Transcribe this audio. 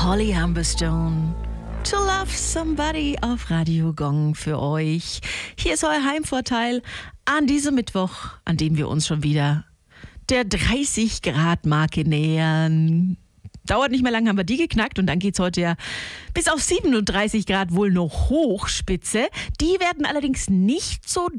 Holly Humberstone. To Love Somebody auf Radio Gong für euch. Hier ist euer Heimvorteil an diesem Mittwoch, an dem wir uns schon wieder der 30-Grad-Marke nähern. Dauert nicht mehr lang, haben wir die geknackt und dann geht's heute ja bis auf 37 Grad wohl noch Hochspitze. Die werden allerdings nicht so